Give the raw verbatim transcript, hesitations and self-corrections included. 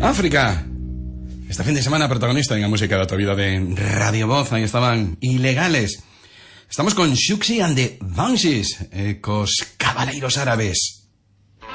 África. Este fin de semana protagonista en la música de tu vida de Radio Voz. Ahí estaban Ilegales. Estamos con Shuxi and the Banshees, eh, cos cabaleiros árabes.